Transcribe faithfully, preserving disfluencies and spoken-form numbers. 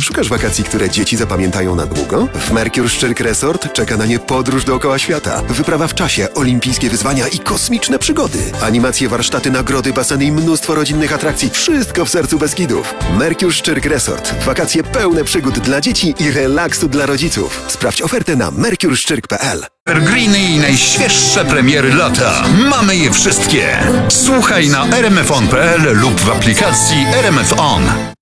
Szukasz wakacji, które dzieci zapamiętają na długo? W Mercure Szczyrk Resort czeka na nie podróż dookoła świata, wyprawa w czasie, olimpijskie wyzwania i kosmiczne przygody. Animacje, warsztaty, nagrody, baseny i mnóstwo rodzinnych atrakcji. Wszystko w sercu Beskidów. Mercure Szczyrk Resort. Wakacje pełne przygód dla dzieci i relaksu dla rodziców. Sprawdź ofertę na mercure szczyrk kropka p l. Evergreeny i najświeższe premiery lata. Mamy je wszystkie. Słuchaj na r m f on kropka p l lub w aplikacji R M F On.